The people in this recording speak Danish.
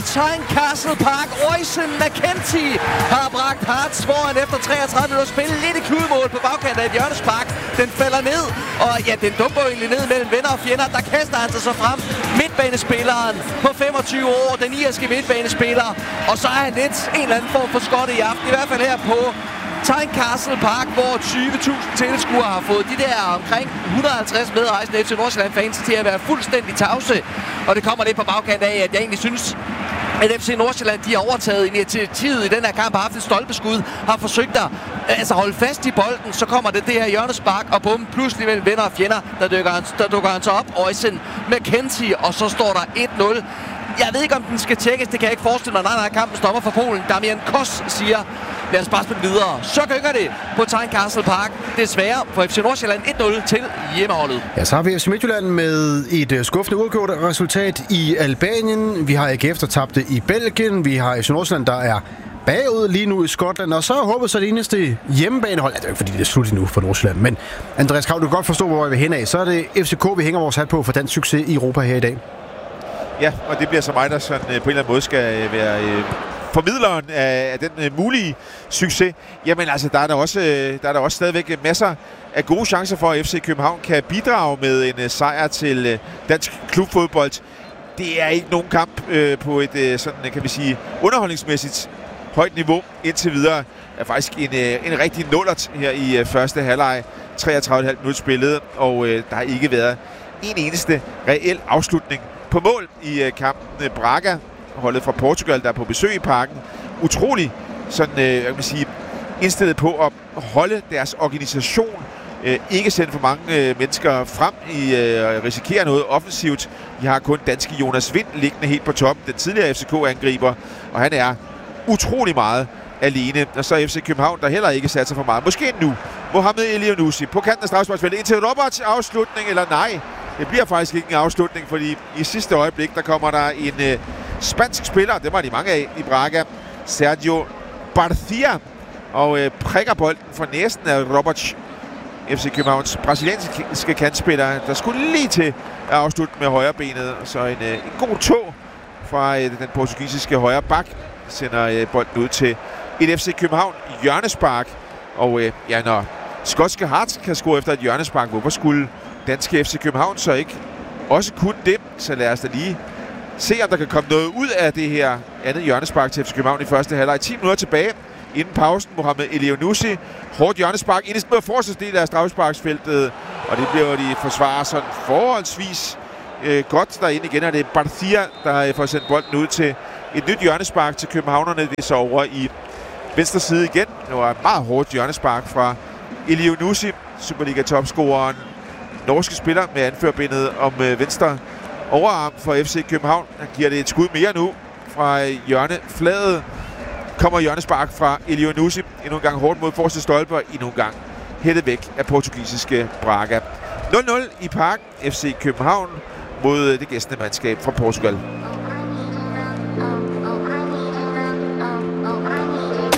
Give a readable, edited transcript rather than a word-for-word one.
Tynecastle Park. Oisin McKenzie har bragt Hearts foran efter 33 minutter spil. Lidt i kludemål på bagkanten af et hjørnespark. Den falder ned, og ja, den dumper egentlig ned mellem venner og fjender. Der kaster han sig så frem. Midtbanespilleren på 25 år, den irske midtbanespiller. Og så er han lidt en eller anden form for skotte i aften. I hvert fald her på Tynecastle Park, hvor 20.000 tilskuere har fået de der omkring 150 medrejsende FC Nordsjælland-fans til at være fuldstændig tavse. Og det kommer lidt på bagkant af, at jeg egentlig synes, at FC Nordsjælland, de har overtaget initiativet i den her kamp, har haft et stolpeskud, har forsøgt at holde fast i bolden, så kommer det her hjørnespark, og bum, pludselig mellem venner og fjender, der dukker han så op, Oisin McKenzie, og så står der 1-0. Jeg ved ikke, om den skal tjekkes, det kan jeg ikke forestille mig. Nej, kampen stopper for Polen. Damian Kos siger, lad os bare spille videre. Så gynger det på Tynecastle Park. Desværre for FC Nordsjælland 1-0 til hjemmeholdet. Ja, så har vi FC Midtjylland med et skuffende uafgjort resultat i Albanien. Vi har AGF, der tabte i Belgien. Vi har FC Nordsjælland, der er bagud lige nu i Skotland. Og så håber så det eneste hjemmebanehold. Det er jo ikke, fordi det er slut endnu for Nordsjælland. Men Andreas Krav, du kan godt forstå, hvor vi vil hen af. Så er det FCK, vi hænger vores hat på for dansk succes i Europa her i dag. Ja, og det bliver så mig, der sådan, på en eller anden måde skal være formidleren af den mulige succes. Jamen altså, der er der også stadigvæk masser af gode chancer for, at FC København kan bidrage med en sejr til dansk klubfodbold. Det er ikke nogen kamp på et sådan, kan vi sige, underholdningsmæssigt højt niveau indtil videre. Det er faktisk en rigtig nullert her i første halvleg. 33,5 minutter spillet, og der har ikke været en eneste reel afslutning på mål i kampen. Braga, holdet fra Portugal, der er på besøg i parken, utrolig sådan, jeg vil sige, indstillet på at holde deres organisation, ikke sende for mange mennesker frem i risikere noget offensivt. De har kun danske Jonas Vind liggende helt på toppen, den tidligere FCK-angriber, og han er utrolig meget alene. Og så FC København, der heller ikke satser for meget. Måske nu. Mohamed Elyounoussi på kanten af straffesparksfeltet indtil Roberts afslutning, eller nej. Det bliver faktisk ikke en afslutning, fordi i sidste øjeblik, der kommer der en spansk spiller, det var de mange af i Braga, Sergio Barcia, og prikker bolden for næsen af Roberts, FC Københavns brasilianske kantspiller, der skulle lige til at afslutte med højrebenet. Så en god tog fra den portugisiske højre bak sender bolden ud til et FC København hjørnespark. Og ja, når skotske Hearts kan score efter et hjørnespark, hvorfor skulle danske FC København så ikke også kun det? Så lad os da lige se, om der kan komme noget ud af det her andet hjørnespark til FC København i første halvleg. 10 minutter tilbage inden pausen. Mohamed Elyounoussi, hårdt hjørnespark ind i forreste del af straffesparksfeltet, og det bliver de forsvarer sådan forholdsvis godt derinde igen. Og det er Barcia, der får sendt bolden ud til et nyt hjørnespark til københavnerne. Det er så over i venstre side igen. Det var et meget hårdt hjørnespark fra Elyounoussi, Superliga-topscoreren, norske spiller med anførbindet om venstre overarm for FC København. Han giver det et skud mere nu fra hjørnefladet. Kommer hjørnespark fra Elyounoussi. Endnu en gang hårdt mod forreste stolpe, og endnu en gang hættet væk af portugisiske Braga. 0-0 i parken. FC København mod det gæstende mandskab fra Portugal.